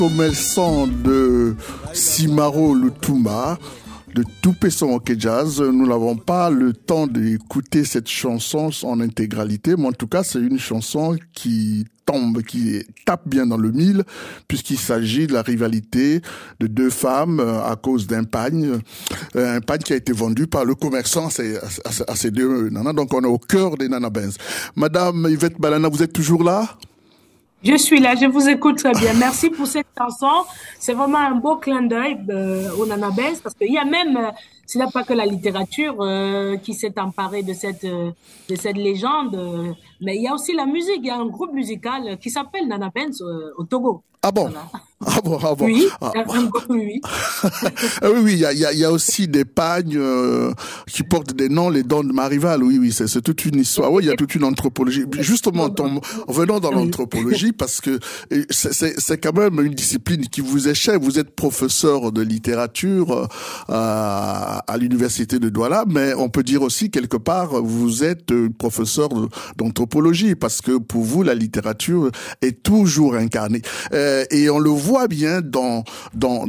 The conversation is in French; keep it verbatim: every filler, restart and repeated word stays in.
Commerçant de Simaro Lutuma, de Toupesson Hockey Jazz. Nous n'avons pas le temps d'écouter cette chanson en intégralité, mais en tout cas, c'est une chanson qui tombe, qui tape bien dans le mille, puisqu'il s'agit de la rivalité de deux femmes à cause d'un pagne, un pagne qui a été vendu par le commerçant à ces, à ces deux nanas. Donc, on est au cœur des Nana Benz. Madame Yvette Balana, vous êtes toujours là? Je suis là, je vous écoute très bien. Merci pour cette chanson. C'est vraiment un beau clin d'œil euh, au Nana Benz parce qu'il y a même, euh, ce n'est pas que la littérature euh, qui s'est emparée de cette euh, de cette légende, euh, mais il y a aussi la musique. Il y a un groupe musical qui s'appelle Nana Benz euh, au Togo. Ah bon? Voilà. Ah bon, ah bon. Oui, Ah, un, un groupe, oui. ah oui, oui, il y a, il y a, il y a aussi des pagnes euh, qui portent des noms, les dons de Marival. Oui, oui, c'est, c'est toute une histoire. Oui, il y a toute une anthropologie. Justement, tom, venons dans l'anthropologie parce que c'est, c'est, c'est quand même une discipline qui vous est chère. Vous êtes professeur de littérature euh, à l'université de Douala, mais on peut dire aussi quelque part vous êtes professeur d'anthropologie parce que pour vous la littérature est toujours incarnée. Euh, et on le voit bien dans dans